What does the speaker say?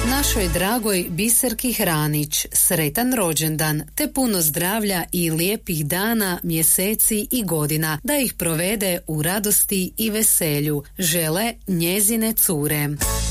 Našoj dragoj Biserki Hranić sretan rođendan, te puno zdravlja i lijepih dana, mjeseci i godina, da ih provede u radosti i veselju, žele njezine cure.